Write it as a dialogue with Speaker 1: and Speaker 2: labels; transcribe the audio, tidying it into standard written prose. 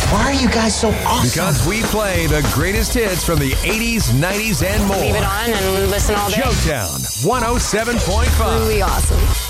Speaker 1: Why are you guys so awesome?
Speaker 2: Because we play the greatest hits from the 80s, 90s, and more.
Speaker 3: Leave it on and listen all day.
Speaker 2: Showtown 107.5.
Speaker 3: Really awesome.